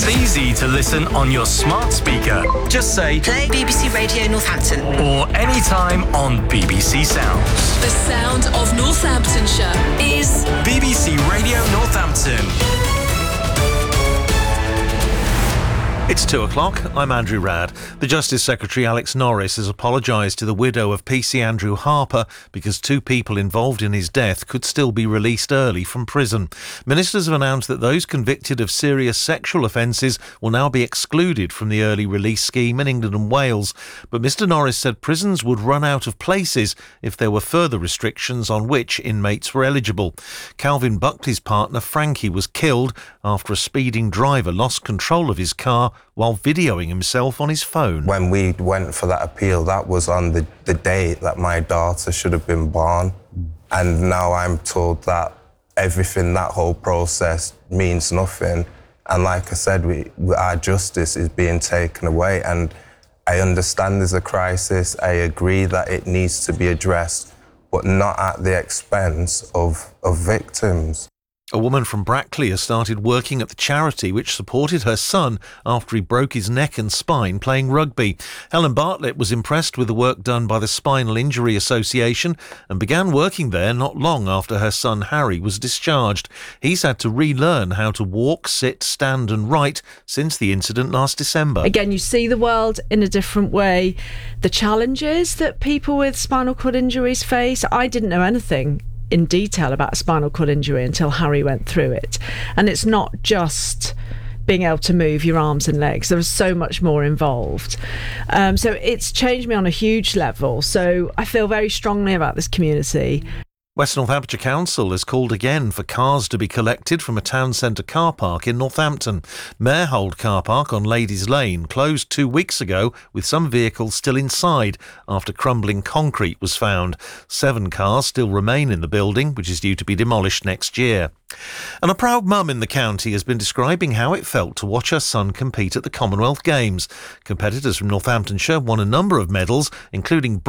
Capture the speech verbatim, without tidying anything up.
It's easy to listen on your smart speaker. Just say play B B C Radio Northampton. Or anytime on B B C Sounds. The sound of Northamptonshire is B B C Radio Northampton. It's two o'clock. I'm Andrew Radd. The Justice Secretary Alex Norris has apologised to the widow of P C Andrew Harper because two people involved in his death could still be released early from prison. Ministers have announced that those convicted of serious sexual offences will now be excluded from the early release scheme in England and Wales. But Mr Norris said prisons would run out of places if there were further restrictions on which inmates were eligible. Calvin Buckley's partner Frankie was killed after a speeding driver lost control of his car while videoing himself on his phone. When we went for that appeal, that was on the, the day that my daughter should have been born. And now I'm told that everything, that whole process means nothing. And like I said, we, our justice is being taken away. And I understand there's a crisis. I agree that it needs to be addressed, but not at the expense of, of victims. A woman from Brackley has started working at the charity which supported her son after he broke his neck and spine playing rugby. Helen Bartlett was impressed with the work done by the Spinal Injury Association and began working there not long after her son Harry was discharged. He's had to relearn how to walk, sit, stand and write since the incident last December. Again, you see the world in a different way. The challenges that people with spinal cord injuries face, I didn't know anything in detail about a spinal cord injury until Harry went through it. And it's not just being able to move your arms and legs. There was so much more involved. Um, so it's changed me on a huge level. So I feel very strongly about this community. West Northamptonshire Council has called again for cars to be collected from a town centre car park in Northampton. Marehold car park on Ladies Lane closed two weeks ago with some vehicles still inside after crumbling concrete was found. Seven cars still remain in the building, which is due to be demolished next year. And a proud mum in the county has been describing how it felt to watch her son compete at the Commonwealth Games. Competitors from Northamptonshire won a number of medals, including